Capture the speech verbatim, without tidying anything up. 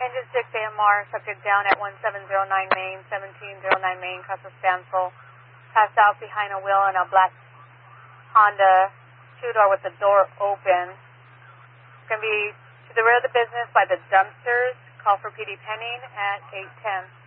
Engine six A M R, subject down at one seven zero nine Main, seventeen oh nine Main, Casa Stansel. Passed out behind a wheel in a black Honda two-door with the door open. It's going to be to the rear of the business by the dumpsters. Call for P D pending at eight ten.